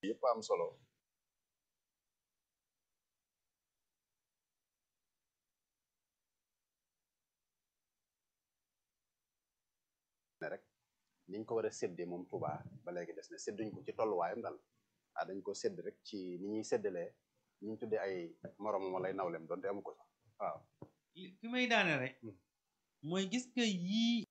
yëpp am solo ne rek niñ ko war a séddee moom Touba ba léegi des na sédduñ ko ci tolluwaayam daal dañ ko sédd rek ci ni ñuy séddalee ñu tuddee ay moromam wala ay nawleem donte amu ko sax waaw fi may daane rek mooy gis nga yii